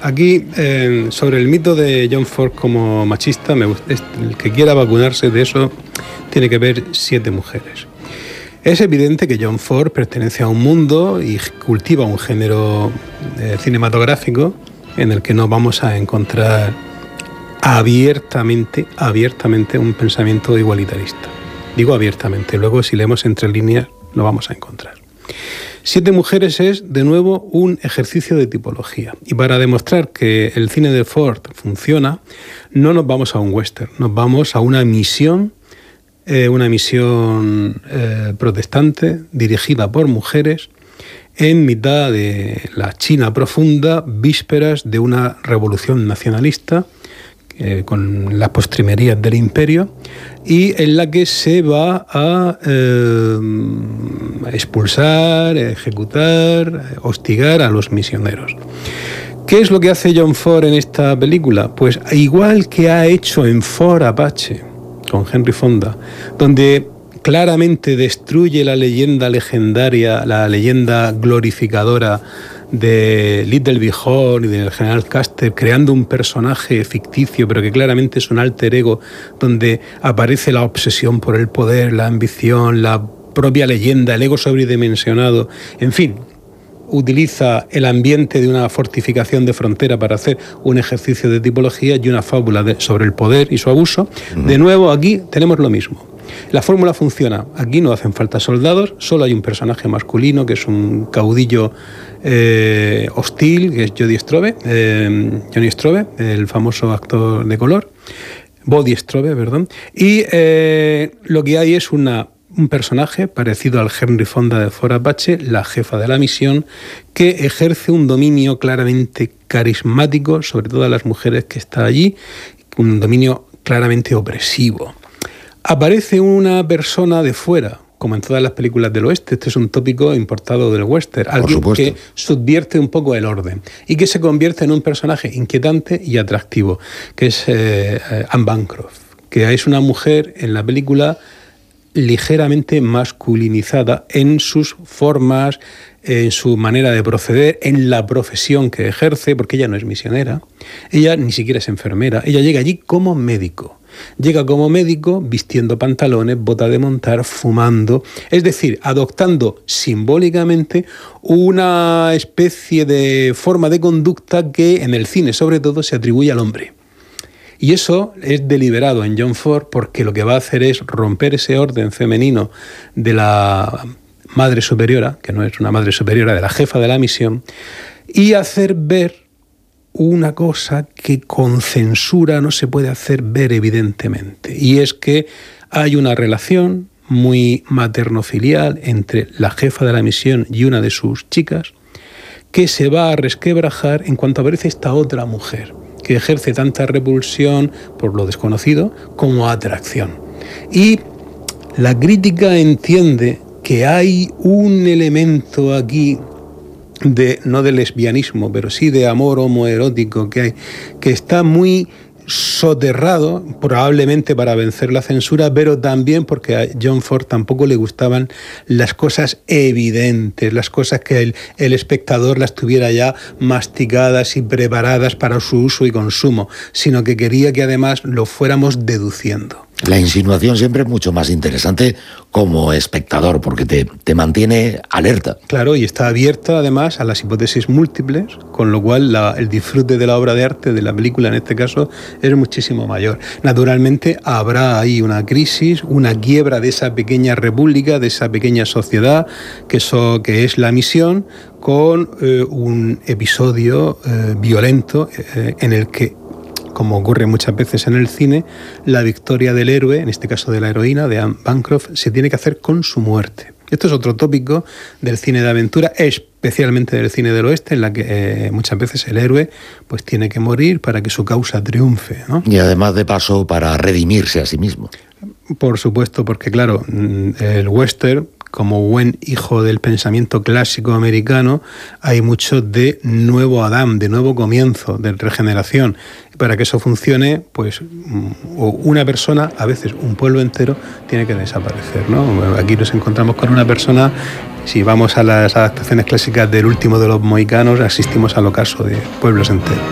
Aquí, sobre el mito de John Ford como machista, el que quiera vacunarse de eso tiene que ver 7 mujeres. Es evidente que John Ford pertenece a un mundo y cultiva un género cinematográfico en el que no vamos a encontrar abiertamente un pensamiento igualitarista. Digo abiertamente, luego si leemos entre líneas lo vamos a encontrar. 7 mujeres es, de nuevo, un ejercicio de tipología. Y para demostrar que el cine de Ford funciona, no nos vamos a un western, nos vamos a una misión protestante dirigida por mujeres en mitad de la China profunda, vísperas de una revolución nacionalista con las postrimerías del imperio, y en la que se va a expulsar, ejecutar, hostigar a los misioneros. ¿Qué es lo que hace John Ford en esta película? Pues igual que ha hecho en Ford Apache con Henry Fonda, donde claramente destruye la leyenda legendaria, la leyenda glorificadora de Little Bighorn y del general Custer, creando un personaje ficticio, pero que claramente es un alter ego, donde aparece la obsesión por el poder, la ambición, la propia leyenda, el ego sobredimensionado, en fin, utiliza el ambiente de una fortificación de frontera para hacer un ejercicio de tipología y una fábula sobre el poder y su abuso. De nuevo, aquí tenemos lo mismo. La fórmula funciona. Aquí no hacen falta soldados, solo hay un personaje masculino que es un caudillo hostil, que es Johnny Strobe, el famoso actor de color, Body Strobe, perdón. Y lo que hay es un personaje parecido al Henry Fonda de Ford Apache, la jefa de la misión, que ejerce un dominio claramente carismático sobre todas las mujeres que está allí, un dominio claramente opresivo. Aparece una persona de fuera, como en todas las películas del oeste. Este es un tópico importado del western. Alguien que subvierte un poco el orden y que se convierte en un personaje inquietante y atractivo, que es Anne Bancroft, que es una mujer en la película ligeramente masculinizada en sus formas, en su manera de proceder, en la profesión que ejerce, porque ella no es misionera, ella ni siquiera es enfermera, ella llega allí como médico. Llega como médico vistiendo pantalones, bota de montar, fumando, es decir, adoptando simbólicamente una especie de forma de conducta que en el cine sobre todo se atribuye al hombre. Y eso es deliberado en John Ford porque lo que va a hacer es romper ese orden femenino de la madre superiora, que no es una madre superiora, de la jefa de la misión, y hacer ver una cosa que con censura no se puede hacer ver evidentemente, y es que hay una relación muy materno-filial entre la jefa de la misión y una de sus chicas que se va a resquebrajar en cuanto aparece esta otra mujer que ejerce tanta repulsión por lo desconocido como atracción. Y la crítica entiende que hay un elemento aquí no de lesbianismo, pero sí de amor homoerótico que está muy soterrado, probablemente para vencer la censura, pero también porque a John Ford tampoco le gustaban las cosas evidentes, las cosas que el espectador las tuviera ya masticadas y preparadas para su uso y consumo, sino que quería que además lo fuéramos deduciendo. La insinuación siempre es mucho más interesante como espectador, porque te mantiene alerta. Claro, y está abierta además a las hipótesis múltiples, con lo cual el disfrute de la obra de arte, de la película en este caso, es muchísimo mayor. Naturalmente habrá ahí una crisis, una quiebra de esa pequeña república, de esa pequeña sociedad que es la misión, con un episodio violento en el que, como ocurre muchas veces en el cine, la victoria del héroe, en este caso de la heroína, de Anne Bancroft, se tiene que hacer con su muerte. Esto es otro tópico del cine de aventura, especialmente del cine del oeste, en la que muchas veces el héroe pues tiene que morir para que su causa triunfe, ¿no? Y además de paso para redimirse a sí mismo. Por supuesto, porque claro, el western, como buen hijo del pensamiento clásico americano, hay mucho de nuevo Adán, de nuevo comienzo, de regeneración. Para que eso funcione, pues una persona, a veces un pueblo entero, tiene que desaparecer, ¿no? Aquí nos encontramos con una persona, si vamos a las adaptaciones clásicas del Último de los Mohicanos, asistimos al ocaso de pueblos enteros.